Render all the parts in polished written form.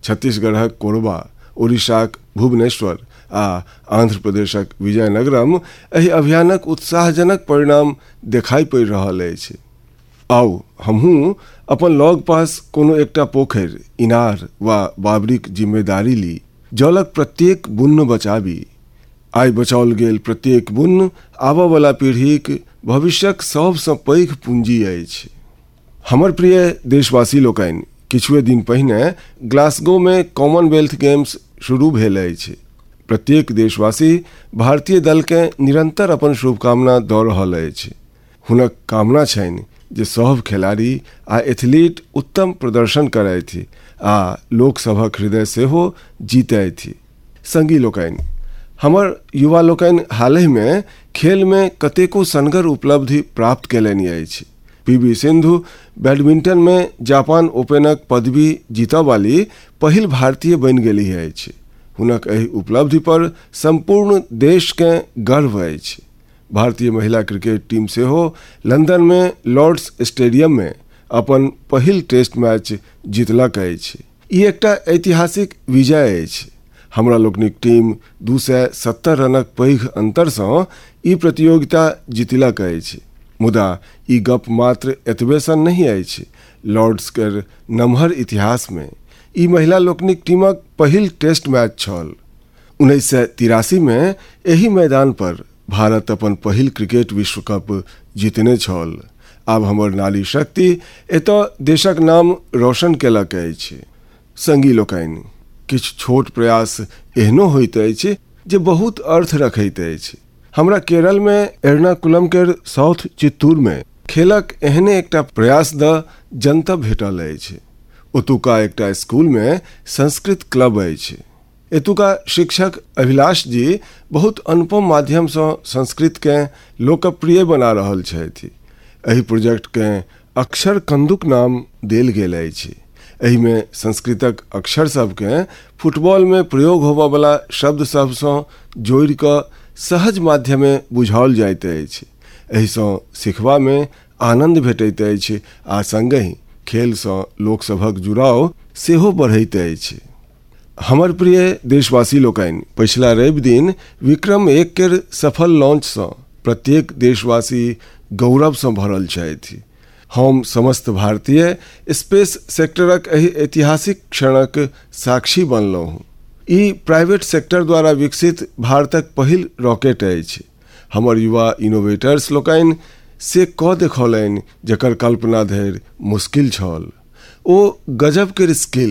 छत्तीसगढ़क कोरबा, ओडिशाक भुवनेश्वर आ आंध्र प्रदेशक विजयनगरम एहि अभियानक उत्साहजनक परिणाम देखाई पड़ि रहल अछि। आउ हमहूँ अपन लग पास कोनो एकटा पोखरि, इनार वा बाबरीक जिम्मेदारी ली। जलक प्रत्येक बुन्न बचाबी। आइ बचाओल गेल प्रत्येक बुन्न आबयवला पीढ़ीक भविष्यक सबसँ पैघ पूंजी अछि। हमर प्रिय देशवासी लोकनि, किछुए दिन पहिने ग्लासगो में कॉमनवेल्थ गेम्स शुरू भेल अछि। प्रत्येक देशवासी भारतीय दल के निरंतर अपन शुभकामना दऽ रहल अछि। हुनक कामना छनि जे सभ खिलाड़ी आ एथलीट उत्तम प्रदर्शन करथि आ लोकसभक हृदय सेहो जीतथि। संगी लोकनि, हमर युवा लोकनि हालहि में खेल में कतेको सनगर उपलब्धि प्राप्त केलनि अछि। पीवी सिंधु बैडमिंटन में जापान ओपनक पदवी जीतऽ वाली पहिल भारतीय बनि गेली अछि। हुनक एहि उपलब्धि पर संपूर्ण देश के गर्व अछि। भारतीय महिला क्रिकेट टीम सेहो लंदन में लॉर्ड्स स्टेडियम में अपन पहिल टेस्ट मैच जीतलक अछि। ई एकटा ऐतिहासिक विजय अछि। हमरा लोकनिक टीम 270 रनक पैघ अंतरसँ ई प्रतियोगिता जीतलक अछि। मुदा ई गप मात्र एतबे सन नहीं अछि। लॉर्ड्स केर नमहर इतिहास में ई महिला लोकनिक टीमक पहिल टेस्ट मैच छल। 1983 में एही मैदान पर भारत अपन पहिल क्रिकेट विश्व कप जीतने छल। आब हमर नारी शक्ति एतऽ देशक नाम रोशन केलक अछि। संगी लोकनि, किछु छोट प्रयास एहनो होइत अछि जे बहुत अर्थ रखैत अछि। हमरा केरल में एर्नाकुलम के साउथ चित्तूर में खेलक एहने एकटा प्रयास द जनतब भेटल अछि। ओतुका एकटा स्कूल में संस्कृत क्लब अछि। एतुका शिक्षक अभिलाष जी बहुत अनुपम माध्यम से संस्कृत के लोकप्रिय बना रहल छथि। एहि प्रोजेक्ट के अक्षर कंदुक नाम देल गेल अछि। एहि में संस्कृतक अक्षर सबके फुटबॉल में प्रयोग होबय वाला शब्द सब से जोड़ि कऽ सहज माध्यमे बुझाओल जाइत अछि। एहि सँ सिखबा में आनंद भेटैत अछि आ संगहि खेल सँ लोकसभक जुड़ाव सेहो बढ़ैत अछि। हमर प्रिय देशवासी लोकनि, पिछला रवि दिन विक्रम-1 केर सफल लॉन्च सँ प्रत्येक देशवासी गौरव सँ भरल छथि। हम समस्त भारतीय स्पेस सेक्टरक एहि ऐतिहासिक क्षणक साक्षी बनलहुँ। ई प्राइवेट सेक्टर द्वारा विकसित भारतक पहिल रॉकेट अछि। हमर युवा इनोवेटर्स लोकनि से कऽ देखौलनि जकर कल्पना धरि मुश्किल छल। ओ गजब केर स्किल,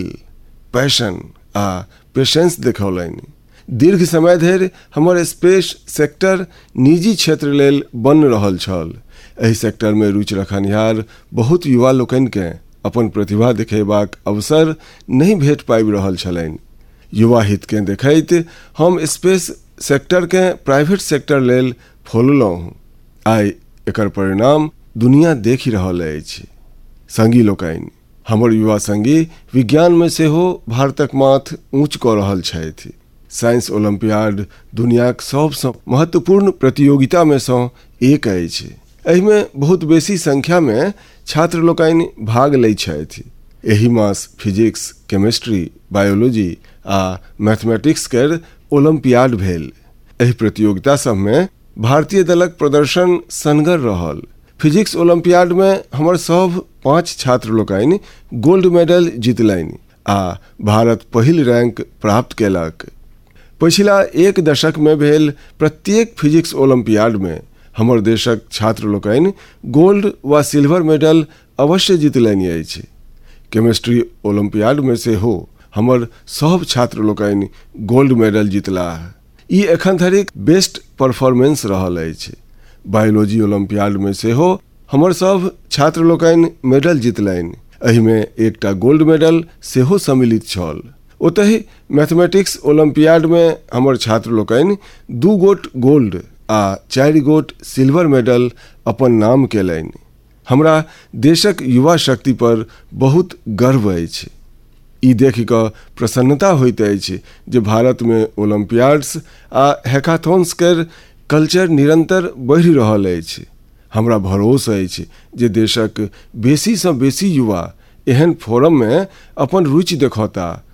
पैशन आ पेशेंस देखौलनि। दीर्घ समय धरि हमर स्पेस सेक्टर निजी क्षेत्र लेल बन रहल छल। एहि सेक्टर में रुचि रखनिहार बहुत युवा लोकनि के अपन प्रतिभा देखेबाक अवसर नहीं भेट पाबि रहल छलनि। युवा हित के देखैत हम स्पेस सेक्टर के प्राइवेट सेक्टर लेल खोललहुँ। आइ एकर परिणाम दुनिया देखि रहल अछि। संगी लोकनि, हमर युवा संगी विज्ञान में सेहो भारतक माथ ऊँच कऽ रहल छथि। साइंस ओलंपियाड दुनियाक सबसँ महत्वपूर्ण प्रतियोगिता में सँ एक अछि। एहि में बहुत बेसी संख्या में छात्र लोकनि भाग लैत छथि। एहि मास फिजिक्स, केमिस्ट्री, बायोलॉजी आ मैथमेटिक्स केर ओलंपियाड भेल। एहि प्रतियोगिता सब में भारतीय दलक प्रदर्शन सनगर रहल। फिजिक्स ओलंपियाड में हमर सब 5 छात्र लोकनि गोल्ड मेडल जीतलनि आ भारत पहिल रैंक प्राप्त केलक। पिछला एक दशक में भेल प्रत्येक फिजिक्स ओलंपियाड में हमर देशक छात्र लोकनि गोल्ड वा सिल्वर मेडल अवश्य जीतलनि अछि। केमिस्ट्री ओलंपियाड में से हो हमर सब छात्र लोकनि गोल्ड मेडल जीतलाह। ई एखन धरिक बेस्ट परफॉर्मेंस रहल अछि। बायोलॉजी ओलंपियाड में से हो हमर सब छात्र लोकनि मेडल जीतलनि। एहि में एकटा गोल्ड मेडल सेहो सम्मिलित छल। ओतहि मैथमेटिक्स ओलंपियाड में हमर छात्र लोकनि 2 गोट गोल्ड आ 4 गोट सिल्वर मेडल अपन नाम केलनि। हमरा देशक युवा शक्ति पर बहुत गर्व अछि। ई देखि कऽ प्रसन्नता होइत अछि जे भारत में ओलंपियाड्स आ हैकाथॉन्स केर कल्चर निरंतर बढ़ि रहल अछि। हमरा भरोसा अछि जे देशक बेसी सँ बेसी युवा एहन फोरम में अपन रुचि देखौता